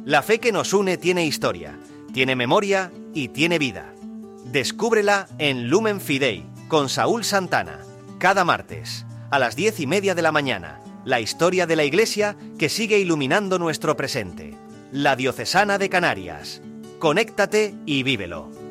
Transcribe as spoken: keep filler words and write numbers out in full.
La fe que nos une tiene historia, tiene memoria y tiene vida. Descúbrela en Lumen Fidei, con Saúl Santana, cada martes, a las diez y media de la mañana. La historia de la Iglesia que sigue iluminando nuestro presente. La Diocesana de Canarias. Conéctate y vívelo.